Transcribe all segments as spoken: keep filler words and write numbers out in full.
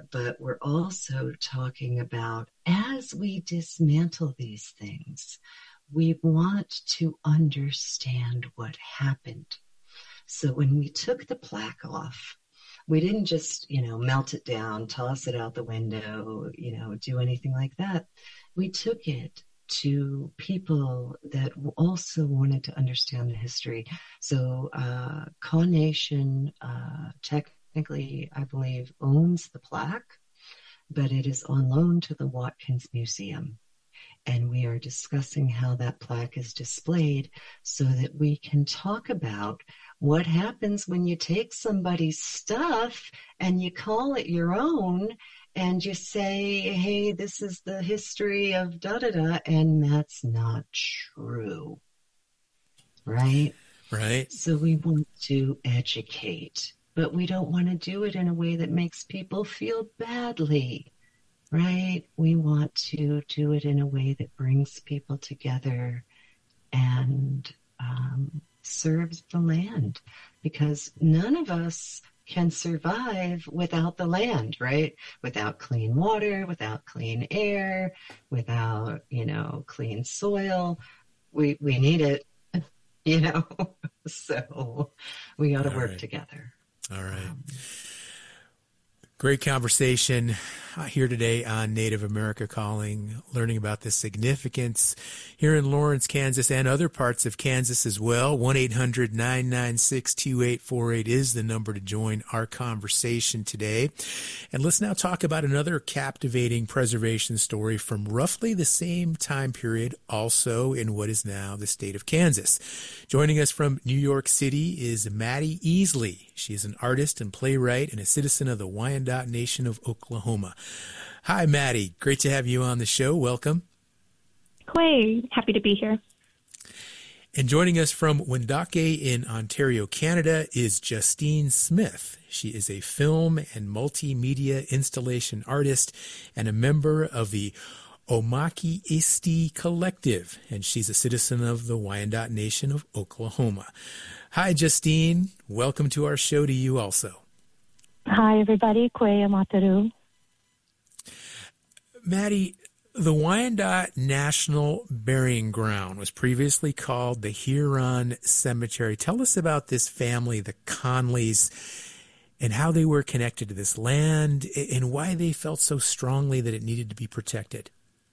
but we're also talking about, as we dismantle these things, we want to understand what happened. So when we took the plaque off, we didn't just, you know, melt it down, toss it out the window, you know, do anything like that. We took it to people that also wanted to understand the history. So uh, Kaw Nation uh, technically, I believe, owns the plaque, but it is on loan to the Watkins Museum. And we are discussing how that plaque is displayed so that we can talk about what happens when you take somebody's stuff and you call it your own and you say, hey, this is the history of da-da-da, and that's not true, right? Right. So we want to educate, but we don't want to do it in a way that makes people feel badly, right? We want to do it in a way that brings people together and um, serves the land, because none of us can survive without the land, right? Without clean water, without clean air, without, you know, clean soil. We we need it, you know, so we got to work right. together. All right. Um, Great conversation here today on Native America Calling, learning about the significance here in Lawrence, Kansas, and other parts of Kansas as well. one eight hundred nine nine six two eight four eight is the number to join our conversation today. And let's now talk about another captivating preservation story from roughly the same time period, also in what is now the state of Kansas. Joining us from New York City is Maddie Easley. She is an artist and playwright and a citizen of the Wyandot Nation of Oklahoma. Hi, Maddie. Great to have you on the show. Welcome. Clay, happy to be here. And joining us from Wendake in Ontario, Canada, is Justine Smith. She is a film and multimedia installation artist and a member of the Omaki Isti Collective, and she's a citizen of the Wyandot Nation of Oklahoma. Hi, Justine. Welcome to our show to you also. Hi, everybody. Kwe Amataru. Maddie, the Wyandot National Burying Ground was previously called the Huron Cemetery. Tell us about this family, the Conleys, and how they were connected to this land and why they felt so strongly that it needed to be protected.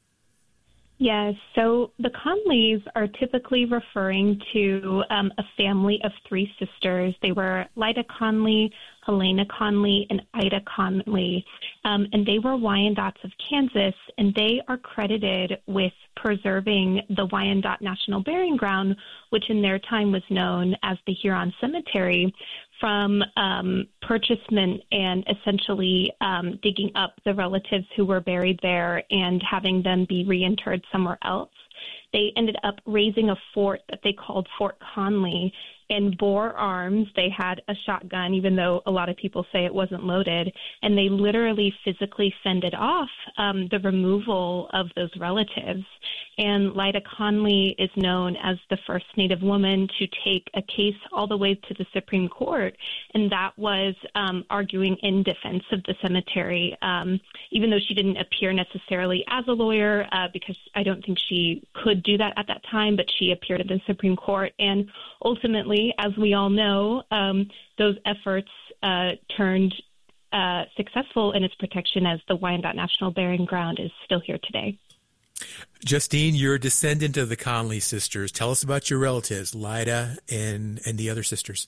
Yes, so the Conleys are typically referring to um, a family of three sisters. They were Lida Conley, Helena Conley, and Ida Conley, um, and they were Wyandots of Kansas, and they are credited with preserving the Wyandot National Burying Ground, which in their time was known as the Huron Cemetery, from um, purchasement and essentially um, digging up the relatives who were buried there and having them be reinterred somewhere else. They ended up raising a fort that they called Fort Conley and bore arms. They had a shotgun, even though a lot of people say it wasn't loaded, and they literally physically fended off um, the removal of those relatives. And Lida Conley is known as the first Native woman to take a case all the way to the Supreme Court, and that was um, arguing in defense of the cemetery, um, even though she didn't appear necessarily as a lawyer, uh, because I don't think she could do that at that time, but she appeared at the Supreme Court. And ultimately, as we all know, um, those efforts uh, turned uh, successful in its protection, as the Wyandot National Burying Ground is still here today. Justine, you're a descendant of the Conley sisters. Tell us about your relatives, Lida and, and the other sisters.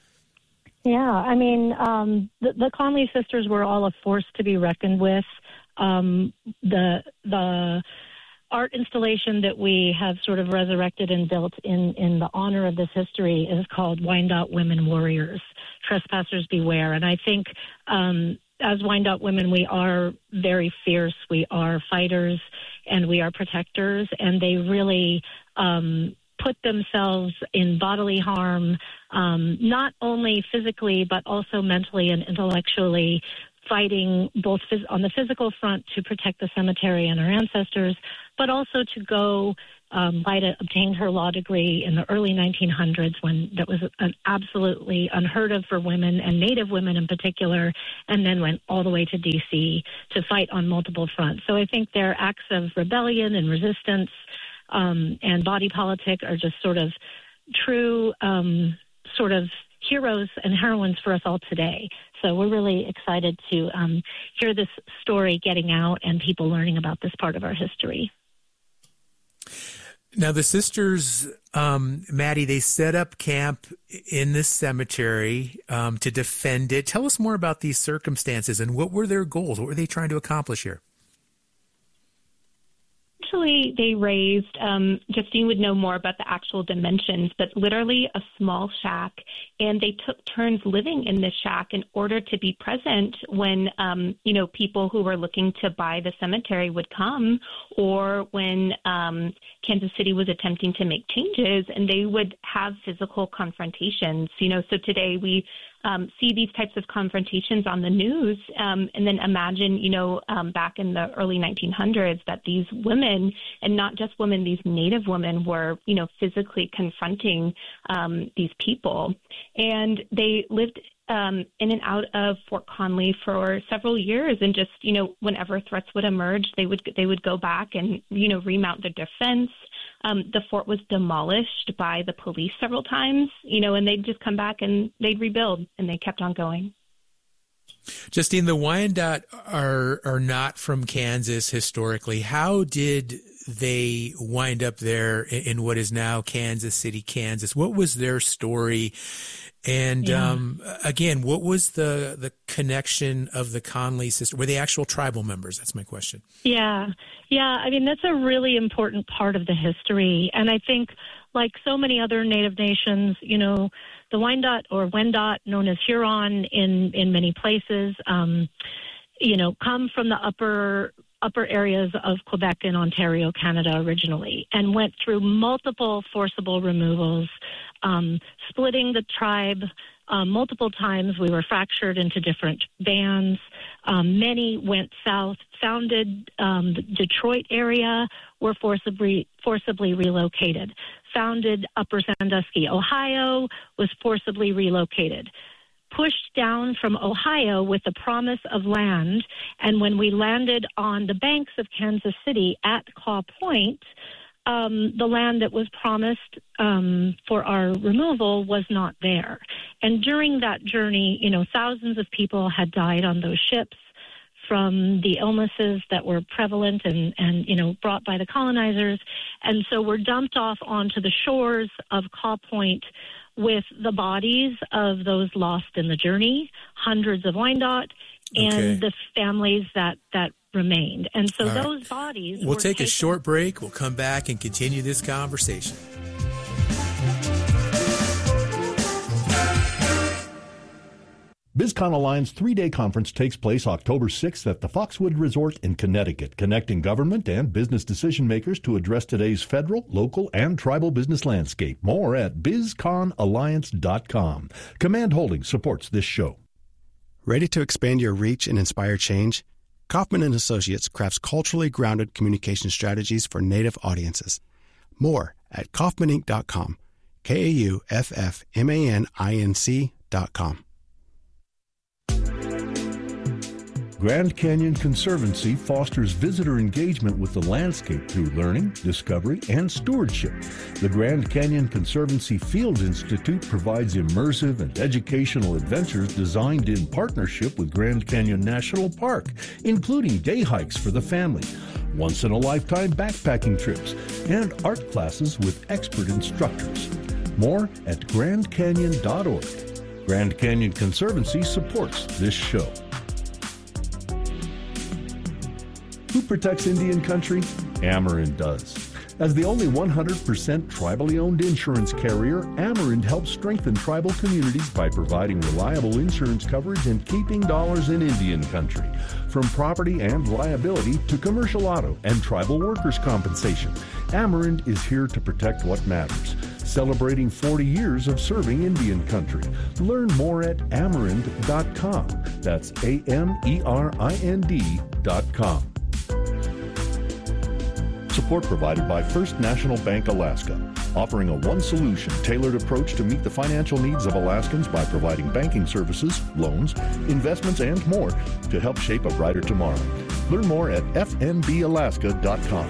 Yeah, I mean, um, the, the Conley sisters were all a force to be reckoned with. Um, the the art installation that we have sort of resurrected and built in, in the honor of this history is called Wyandot Women Warriors, Trespassers Beware. And I think um, as Wyandot women, we are very fierce. We are fighters and we are protectors, and they really um, put themselves in bodily harm, um, not only physically, but also mentally and intellectually, fighting both phys- on the physical front to protect the cemetery and our ancestors, but also to go Um, Lyda obtained her law degree in the early nineteen hundreds when that was an absolutely unheard of for women and Native women in particular, and then went all the way to D C to fight on multiple fronts. So I think their acts of rebellion and resistance um, and body politic are just sort of true um, sort of heroes and heroines for us all today. So we're really excited to um, hear this story getting out and people learning about this part of our history. Now, the sisters, um, Maddie, they set up camp in this cemetery um, to defend it. Tell us more about these circumstances and what were their goals? What were they trying to accomplish here? Actually, they raised, um, Justine would know more about the actual dimensions, but literally a small shack. And they took turns living in this shack in order to be present when, um, you know, people who were looking to buy the cemetery would come, or when um, Kansas City was attempting to make changes, and they would have physical confrontations. You know, so today we Um, see these types of confrontations on the news, um, and then imagine, you know, um, back in the early nineteen hundreds that these women, and not just women, these Native women were, you know, physically confronting um, these people. And they lived um, in and out of Fort Conley for several years, and just, you know, whenever threats would emerge, they would they would go back and, you know, remount their defense. Um, the fort was demolished by the police several times, you know, and they'd just come back and they'd rebuild, and they kept on going. Justine, the Wyandotte are are not from Kansas historically. How did they wind up there in what is now Kansas City, Kansas? What was their story? And yeah. um, again, what was the the connection of the Conley sisters? Were they actual tribal members? That's my question. Yeah, yeah. I mean, that's a really important part of the history. And I think, like so many other Native nations, you know, the Wyandotte or Wendat, known as Huron in, in many places, um, you know, come from the upper upper areas of Quebec and Ontario, Canada originally, and went through multiple forcible removals, um, splitting the tribe um, multiple times. We were fractured into different bands. Um, many went south, founded um, the Detroit area, were forcibly, forcibly relocated. Founded Upper Sandusky, Ohio, was forcibly relocated. Pushed down from Ohio with the promise of land, and when we landed on the banks of Kansas City at Claw Point, um, the land that was promised um, for our removal was not there. And during that journey, you know, thousands of people had died on those ships from the illnesses that were prevalent and, and, you know, brought by the colonizers. And so we're dumped off onto the shores of Claw Point with the bodies of those lost in the journey, hundreds of Wyandotte, and okay. the families that, that remained. And so All those right. bodies We'll were take taken- a short break. We'll come back and continue this conversation. BizCon Alliance three-day conference takes place October sixth at the Foxwood Resort in Connecticut, connecting government and business decision makers to address today's federal, local, and tribal business landscape. More at biz con alliance dot com. Command Holdings supports this show. Ready to expand your reach and inspire change? Kaufman and Associates crafts culturally grounded communication strategies for Native audiences. More at kaufman inc dot com. K A U F F M A N I N C dot com. Grand Canyon Conservancy fosters visitor engagement with the landscape through learning, discovery, and stewardship. The Grand Canyon Conservancy Fields Institute provides immersive and educational adventures designed in partnership with Grand Canyon National Park, including day hikes for the family, once-in-a-lifetime backpacking trips, and art classes with expert instructors. More at grand canyon dot org. Grand Canyon Conservancy supports this show. Who protects Indian country? Amerind does. As the only one hundred percent tribally owned insurance carrier, Amerind helps strengthen tribal communities by providing reliable insurance coverage and keeping dollars in Indian country. From property and liability to commercial auto and tribal workers' compensation, Amerind is here to protect what matters. Celebrating forty years of serving Indian country. Learn more at amerind dot com. That's A M E R I N D dot com. Support provided by First National Bank Alaska, offering a one-solution tailored approach to meet the financial needs of Alaskans by providing banking services, loans, investments, and more to help shape a brighter tomorrow. Learn more at f n b alaska dot com.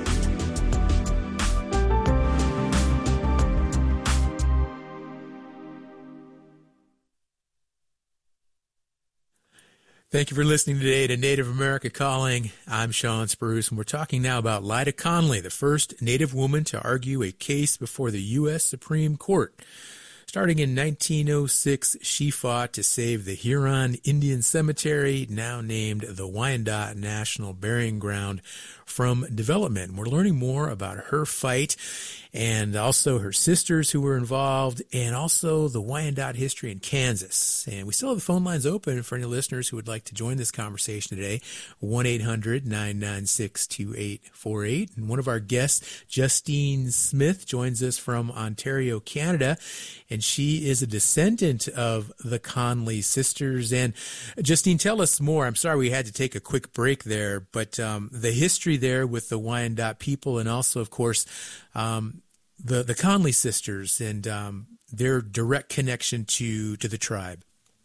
Thank you for listening today to Native America Calling. I'm Sean Spruce, and we're talking now about Lyda Conley, the first Native woman to argue a case before the U S Supreme Court. Starting in nineteen oh six, she fought to save the Huron Indian Cemetery, now named the Wyandot National Burying Ground, from development. We're learning more about her fight and also her sisters who were involved, and also the Wyandot history in Kansas. And we still have the phone lines open for any listeners who would like to join this conversation today, one eight hundred nine nine six two eight four eight. And one of our guests, Justine Smith, joins us from Ontario, Canada, and she is a descendant of the Conley sisters. And Justine, tell us more. I'm sorry we had to take a quick break there, but um, the history there with the Wyandot people, and also, of course, um, the the Conley sisters and um, their direct connection to to the tribe.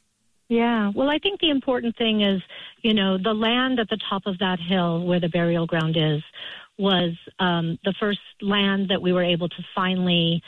Yeah, well, I think the important thing is, you know, the land at the top of that hill where the burial ground is was um, the first land that we were able to finally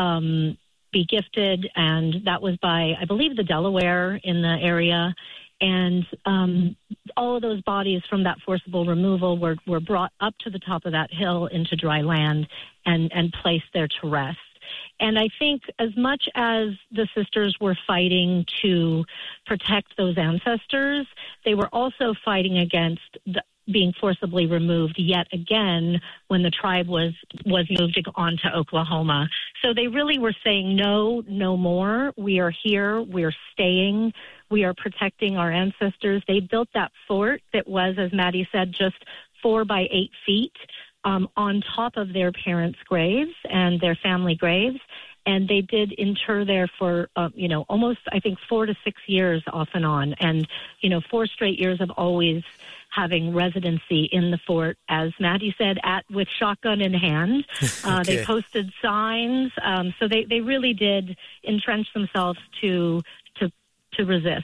um, be gifted, and that was by, I believe, the Delaware in the area. And um, all of those bodies from that forcible removal were, were brought up to the top of that hill into dry land and, and placed there to rest. And I think as much as the sisters were fighting to protect those ancestors, they were also fighting against the, being forcibly removed yet again when the tribe was, was moved on to Oklahoma. So they really were saying, no, no more. We are here. We're staying. We are protecting our ancestors. They built that fort that was, as Maddie said, just four by eight feet um, on top of their parents' graves and their family graves. And they did inter there for, uh, you know, almost, I think, four to six years off and on. And, you know, four straight years of always having residency in the fort, as Maddie said, at with shotgun in hand. Uh, okay. They posted signs. Um, so they, they really did entrench themselves to to to resist.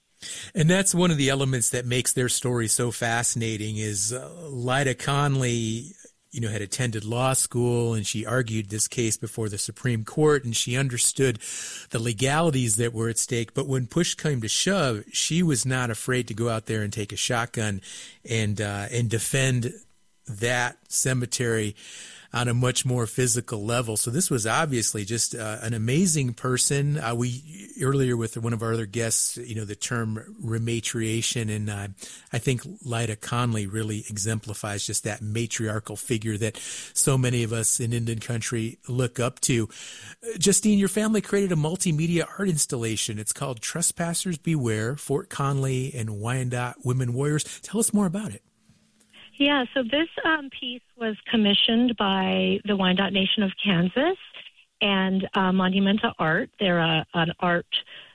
And that's one of the elements that makes their story so fascinating is uh, Lyda Conley, you know, had attended law school, and she argued this case before the Supreme Court, and she understood the legalities that were at stake. But when push came to shove, she was not afraid to go out there and take a shotgun and uh, and defend that cemetery on a much more physical level. So this was obviously just uh, an amazing person. Uh, we earlier with one of our other guests, you know, the term rematriation, and uh, I think Lyda Conley really exemplifies just that matriarchal figure that so many of us in Indian country look up to. Uh, Justine, your family created a multimedia art installation. It's called Trespassers Beware, Fort Conley and Wyandot Women Warriors. Tell us more about it. Yeah, so this um, piece was commissioned by the Wyandot Nation of Kansas and uh, Monumenta Art. They're a, an art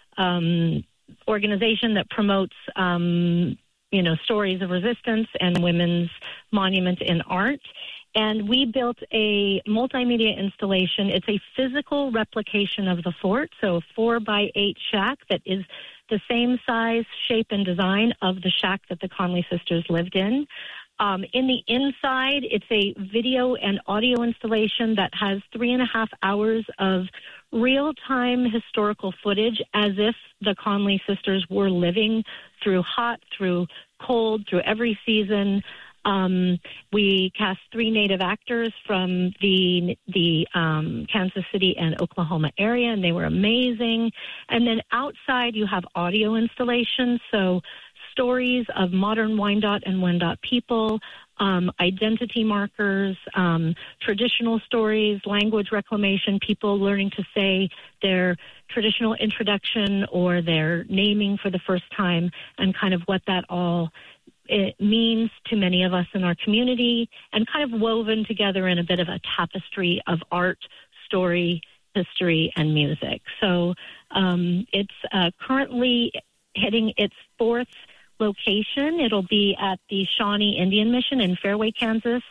um, organization that promotes, um, you know, stories of resistance and women's monument in art. And we built a multimedia installation. It's a physical replication of the fort, so a four by eight shack that is the same size, shape, and design of the shack that the Conley sisters lived in. Um, in the inside, it's a video and audio installation that has three and a half hours of real-time historical footage as if the Conley sisters were living through hot, through cold, through every season. Um, we cast three Native actors from the the um, Kansas City and Oklahoma area, and they were amazing. And then outside, you have audio installations, so stories of modern Wyandot and Wendat people, um, identity markers, um, traditional stories, language reclamation, people learning to say their traditional introduction or their naming for the first time, and kind of what that all it means to many of us in our community, and kind of woven together in a bit of a tapestry of art, story, history, and music. So um, it's uh, currently hitting its fourth location. It'll be at the Shawnee Indian Mission in Fairway, Kansas,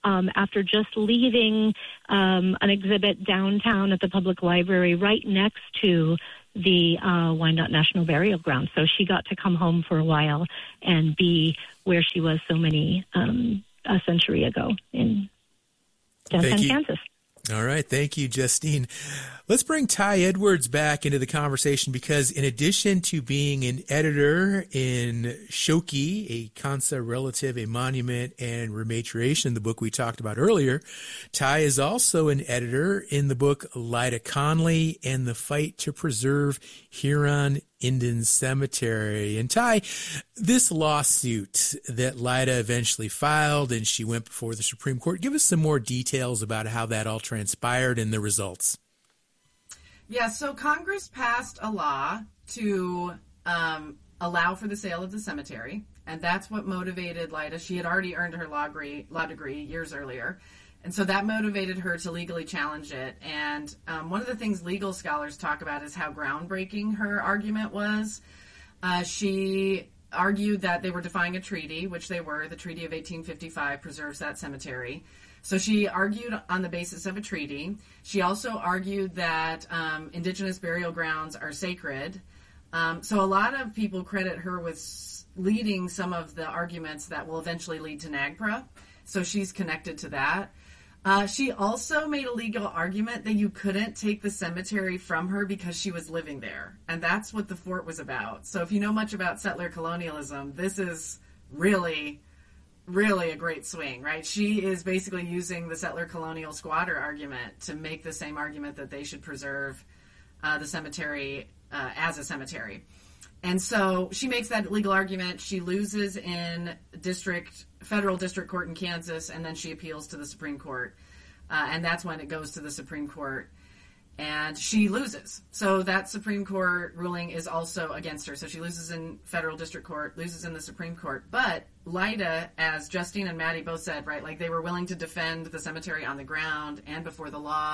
um, after just leaving um, an exhibit downtown at the public library right next to the uh, Wyandotte National Burial Ground. So she got to come home for a while and be where she was so many um, a century ago in downtown Kansas. All right. Thank you, Justine. Let's bring Ty Edwards back into the conversation because in addition to being an editor in Shoki, a Kansa relative, a monument, and rematriation, the book we talked about earlier, Ty is also an editor in the book Lyda Conley and the Fight to Preserve Huron Indian Cemetery. And Ty, this lawsuit that Lyda eventually filed and she went before the Supreme Court, give us some more details about how that all transpired and the results. Yeah, so Congress passed a law to um, allow for the sale of the cemetery, and that's what motivated Lyda. She had already earned her law degree, law degree years earlier, and so that motivated her to legally challenge it. And um, one of the things legal scholars talk about is how groundbreaking her argument was. Uh, she argued that they were defying a treaty, which they were. The Treaty of eighteen fifty-five preserves that cemetery. So she argued on the basis of a treaty. She also argued that um, indigenous burial grounds are sacred. Um, so a lot of people credit her with leading some of the arguments that will eventually lead to NAGPRA. So she's connected to that. Uh, she also made a legal argument that you couldn't take the cemetery from her because she was living there. And that's what the fort was about. So if you know much about settler colonialism, this is really... really a great swing, right? She is basically using the settler colonial squatter argument to make the same argument that they should preserve uh, the cemetery uh, as a cemetery. And so she makes that legal argument. She loses in district, federal district court in Kansas, and then she appeals to the Supreme Court. Uh, and that's when it goes to the Supreme Court. And she loses. So that Supreme Court ruling is also against her. So she loses in federal district court, loses in the Supreme Court. But Lyda, as Justine and Maddie both said, right, like they were willing to defend the cemetery on the ground and before the law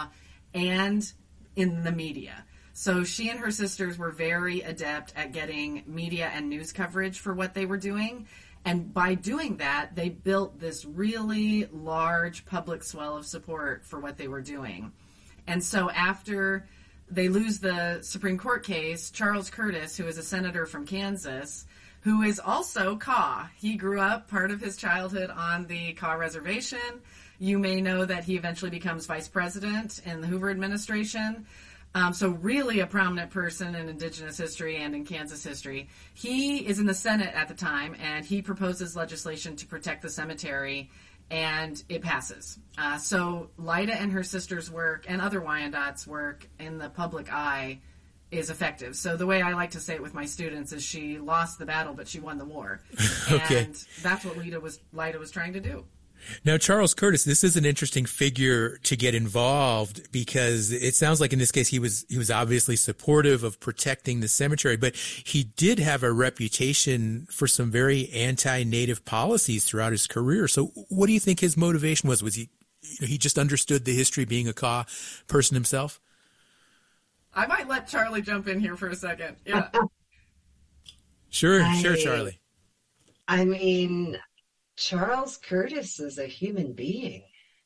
and in the media. So she and her sisters were very adept at getting media and news coverage for what they were doing. And by doing that, they built this really large public swell of support for what they were doing. And so after they lose the Supreme Court case, Charles Curtis, who is a senator from Kansas, who is also Kaw. He grew up part of his childhood on the Kaw Reservation. You may know that he eventually becomes vice president in the Hoover administration. Um, so really a prominent person in Indigenous history and in Kansas history. He is in the Senate at the time, and he proposes legislation to protect the cemetery, and it passes. Uh, so Lyda and her sister's work and other Wyandotte's work in the public eye is effective. So the way I like to say it with my students is she lost the battle, but she won the war. Okay. And that's what Lyda was, Lyda was trying to do. Now, Charles Curtis, this is an interesting figure to get involved because it sounds like in this case he was he was obviously supportive of protecting the cemetery, but he did have a reputation for some very anti-Native policies throughout his career. So what do you think his motivation was? Was he he just understood the history being a Kaw person himself? I might let Charlie jump in here for a second. Yeah. Sure, I, sure, Charlie. I mean... Charles Curtis is a human being.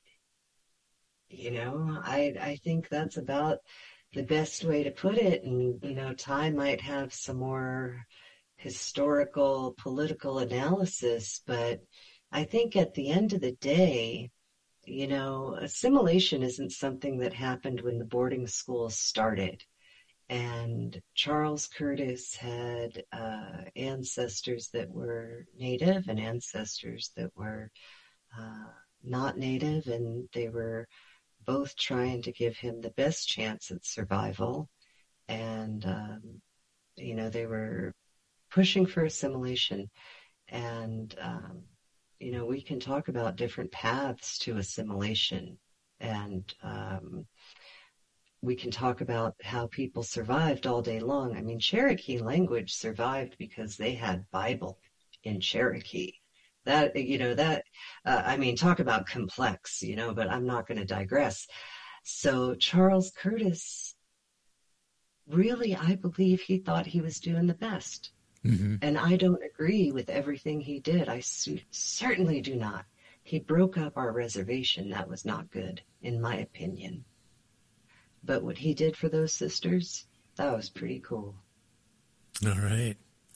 You know, I I think that's about the best way to put it. And, you know, Ty might have some more historical, political analysis, but I think at the end of the day, you know, assimilation isn't something that happened when the boarding schools started. And Charles Curtis had uh, ancestors that were Native and ancestors that were uh, not Native, and they were both trying to give him the best chance at survival. And, um, you know, they were pushing for assimilation. And, um, you know, we can talk about different paths to assimilation. And, um, we can talk about how people survived all day long. I mean, Cherokee language survived because they had Bible in Cherokee. That, you know, that, uh, I mean, talk about complex, you know, but I'm not going to digress. So Charles Curtis, really, I believe he thought he was doing the best. Mm-hmm. And I don't agree with everything he did. I su- certainly do not. He broke up our reservation. That was not good, in my opinion. But what he did for those sisters, that was pretty cool. All right.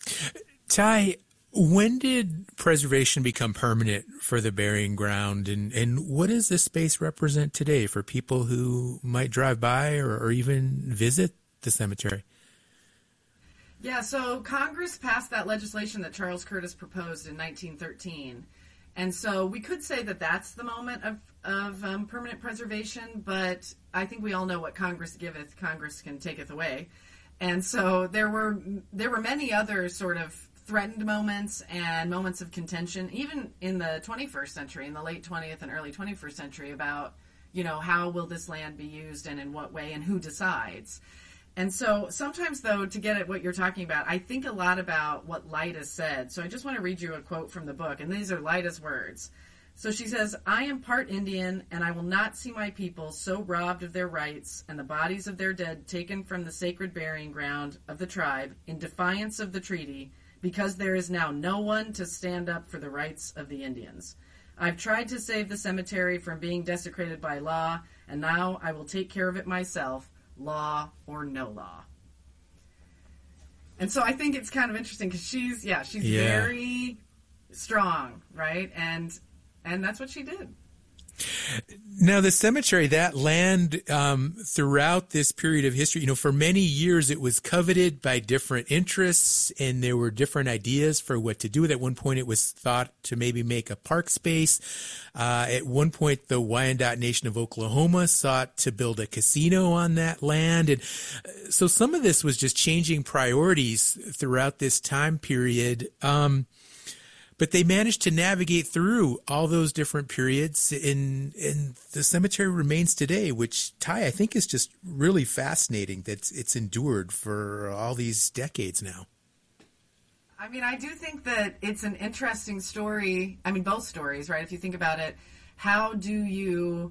Ty, when did preservation become permanent for the burying ground, and, and what does this space represent today for people who might drive by or, or even visit the cemetery? Yeah, so Congress passed that legislation that Charles Curtis proposed in nineteen thirteen. And so we could say that that's the moment of, of um, permanent preservation, but I think we all know what Congress giveth, Congress can taketh away. And so there were there were many other sort of threatened moments and moments of contention, even in the twenty-first century, in the late twentieth and early twenty-first century, about, you know, how will this land be used and in what way and who decides. And so sometimes, though, to get at what you're talking about, I think a lot about what Lyda said. So I just want to read you a quote from the book, and these are Lyda's words. So she says, "I am part Indian, and I will not see my people so robbed of their rights and the bodies of their dead taken from the sacred burying ground of the tribe in defiance of the treaty, because there is now no one to stand up for the rights of the Indians. I've tried to save the cemetery from being desecrated by law, and now I will take care of it myself, law or no law." And so I think it's kind of interesting because she's, yeah, she's yeah. very strong, right? And and that's what she did. Now, the cemetery, that land um, throughout this period of history, you know, for many years it was coveted by different interests, and there were different ideas for what to do with it. At one point, it was thought to maybe make a park space. Uh, at one point, the Wyandot Nation of Oklahoma sought to build a casino on that land. And so some of this was just changing priorities throughout this time period. Um But they managed to navigate through all those different periods, and, and the cemetery remains today, which, Ty, I think is just really fascinating that it's endured for all these decades now. I mean, I do think that it's an interesting story. I mean, both stories, right? If you think about it, how do you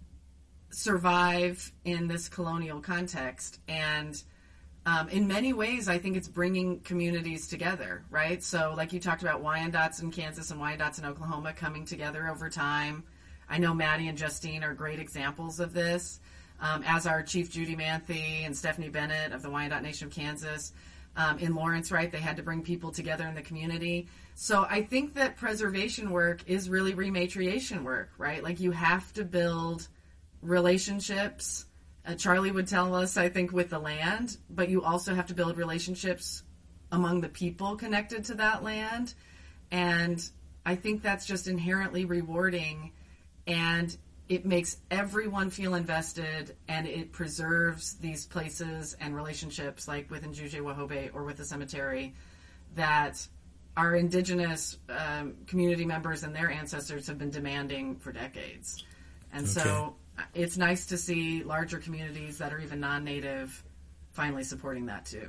survive in this colonial context? And Um, in many ways, I think it's bringing communities together, right? So like you talked about Wyandots in Kansas and Wyandots in Oklahoma coming together over time. I know Maddie and Justine are great examples of this, um, as are Chief Judy Manthe and Stephanie Bennett of the Wyandot Nation of Kansas. Um, in Lawrence, right, they had to bring people together in the community. So I think that preservation work is really rematriation work, right? Like you have to build relationships. Uh, Charlie would tell us, I think, with the land, but you also have to build relationships among the people connected to that land. And I think that's just inherently rewarding, and it makes everyone feel invested, and it preserves these places and relationships like with Njuje Wahobe or with the cemetery that our indigenous um, community members and their ancestors have been demanding for decades. And okay. so it's nice to see larger communities that are even non-native finally supporting that too.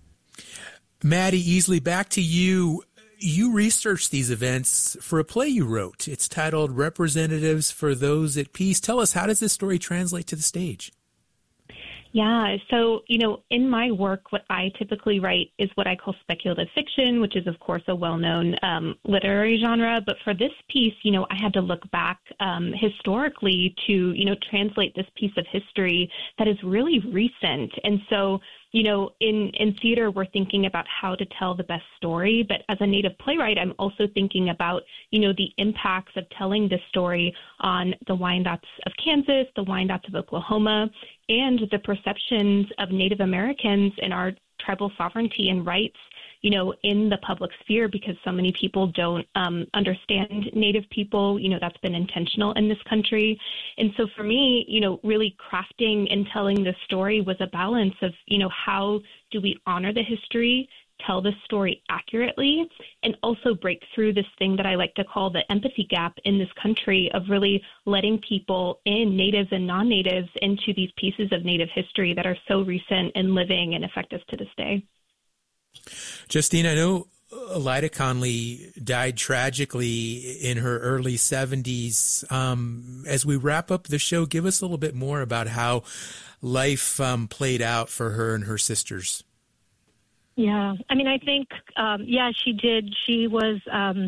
Maddie Easley, back to you. You researched these events for a play you wrote. It's titled Representatives for Those at Peace. Tell us, how does this story translate to the stage? Yeah, so, you know, in my work, what I typically write is what I call speculative fiction, which is, of course, a well-known um, literary genre. But for this piece, you know, I had to look back um, historically to, you know, translate this piece of history that is really recent. And so, you know, in, in theater, we're thinking about how to tell the best story. But as a Native playwright, I'm also thinking about, you know, the impacts of telling this story on the Wyandots of Kansas, the Wyandots of Oklahoma, and the perceptions of Native Americans and our tribal sovereignty and rights, you know, in the public sphere, because so many people don't um, understand Native people. You know, that's been intentional in this country. And so for me, you know, really crafting and telling this story was a balance of, you know, how do we honor the history, tell the story accurately, and also break through this thing that I like to call the empathy gap in this country of really letting people in, natives and non-natives, into these pieces of Native history that are so recent and living and affect us to this day. Justine, I know Lyda Conley died tragically in her early seventies. Um, as we wrap up the show, give us a little bit more about how life um, played out for her and her sisters. Yeah, I mean, I think, um, yeah, she did. She was, um,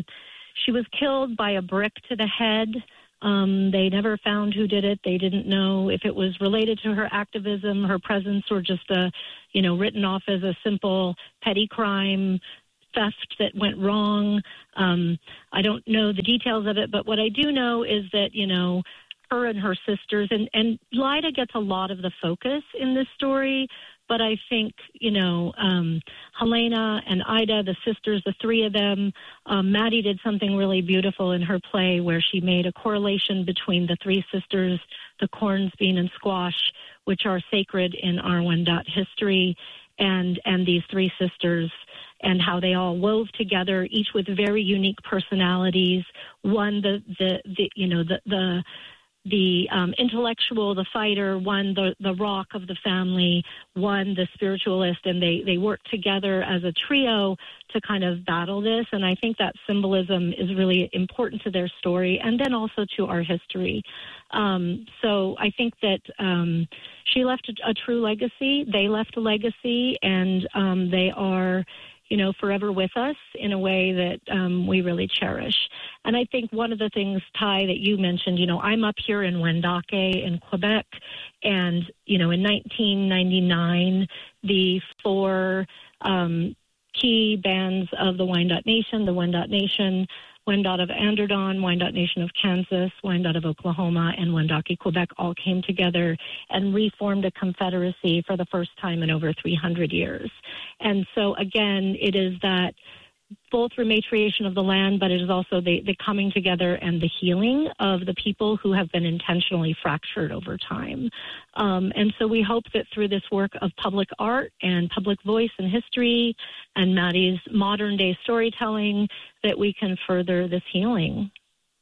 she was killed by a brick to the head. Um, they never found who did it. They didn't know if it was related to her activism, her presence, or just a, you know, written off as a simple petty crime, theft that went wrong. Um, I don't know the details of it, but what I do know is that, you know, her and her sisters, and, and Lyda gets a lot of the focus in this story, but I think, you know, um, Helena and Ida, the sisters, the three of them, um, Maddie did something really beautiful in her play where she made a correlation between the three sisters, the corns, bean, and squash, which are sacred in our Wendat history, and, and these three sisters, and how they all wove together, each with very unique personalities. One, the, the, the you know, the, the, the um, intellectual, the fighter, one, the, the rock of the family, one, the spiritualist, and they, they work together as a trio to kind of battle this. And I think that symbolism is really important to their story and then also to our history. Um, so I think that um, she left a, a true legacy. They left a legacy, and um, they are, you know, forever with us in a way that um, we really cherish. And I think one of the things, Ty, that you mentioned, you know, I'm up here in Wendake in Quebec, and, you know, in nineteen ninety-nine, the four um, key bands of the Wyandot Nation, the Wendat Nation, Wendat of Anderdon, Wyandot Nation of Kansas, Wyandot of Oklahoma, and Wendake, Quebec all came together and reformed a confederacy for the first time in over three hundred years. And so, again, it is that both repatriation of the land, but it is also the, the coming together and the healing of the people who have been intentionally fractured over time. Um, and so we hope that through this work of public art and public voice and history and Maddie's modern day storytelling, that we can further this healing.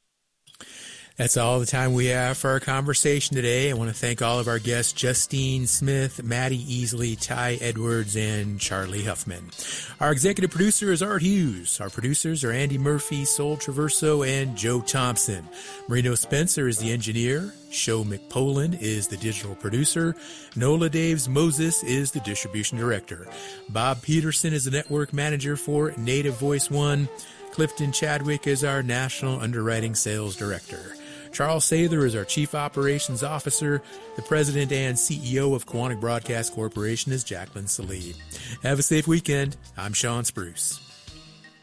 That's all the time we have for our conversation today. I want to thank all of our guests, Justine Smith, Maddie Easley, Ty Edwards, and Charlie Huffman. Our executive producer is Art Hughes. Our producers are Andy Murphy, Sol Traverso, and Joe Thompson. Marino Spencer is the engineer. Sho McPolin is the digital producer. Nola Daves Moses is the distribution director. Bob Peterson is the network manager for Native Voice One. Clifton Chadwick is our national underwriting sales director. Charles Sather is our Chief Operations Officer. The President and C E O of Quantic Broadcast Corporation is Jacqueline Salib. Have a safe weekend. I'm Sean Spruce.